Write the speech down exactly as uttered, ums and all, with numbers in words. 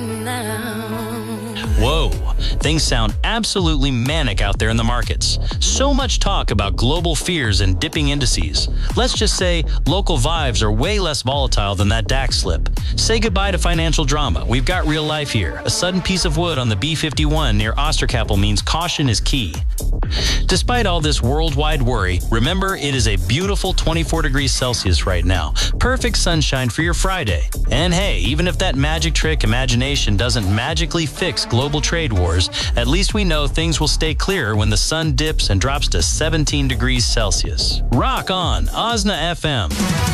Whoa, things sound absolutely manic out there in the markets. So much talk about global fears and dipping indices. Let's just say local vibes are way less volatile than that DAX slip. Say goodbye to financial drama. We've got real life here. A sudden piece of wood on the B fifty-one near Osterkappel means caution is key. Despite all this worldwide worry, remember it is a beautiful twenty-four degrees Celsius right now. Perfect sunshine for your Friday. And hey, even if that magic trick imagination doesn't magically fix global trade wars, at least we know things will stay clear when the sun dips and drops to seventeen degrees Celsius. Rock on, O S N A F M.